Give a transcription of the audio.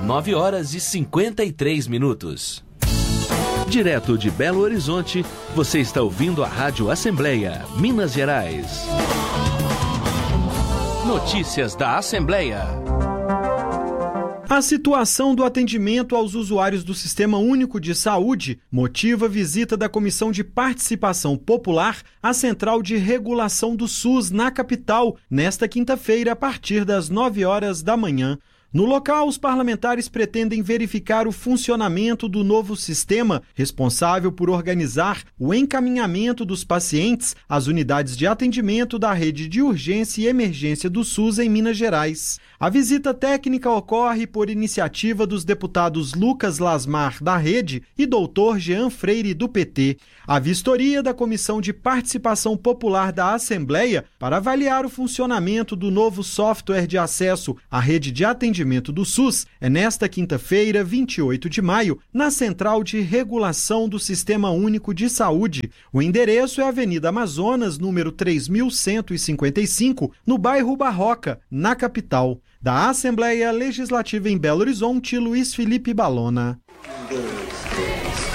9h53. Direto de Belo Horizonte, você está ouvindo a Rádio Assembleia, Minas Gerais. Notícias da Assembleia. A situação do atendimento aos usuários do Sistema Único de Saúde motiva a visita da Comissão de Participação Popular à Central de Regulação do SUS na capital, nesta quinta-feira, a partir das 9h da manhã. No local, os parlamentares pretendem verificar o funcionamento do novo sistema, responsável por organizar o encaminhamento dos pacientes às unidades de atendimento da rede de urgência e emergência do SUS em Minas Gerais. A visita técnica ocorre por iniciativa dos deputados Lucas Lasmar, da Rede, e Dr. Jean Freire, do PT. A vistoria da Comissão de Participação Popular da Assembleia para avaliar o funcionamento do novo software de acesso à rede de atendimento do SUS é nesta quinta-feira, 28 de maio, na Central de Regulação do Sistema Único de Saúde. O endereço é a Avenida Amazonas, número 3155, no bairro Barroca, na capital. Da Assembleia Legislativa em Belo Horizonte, Luiz Felipe Balona.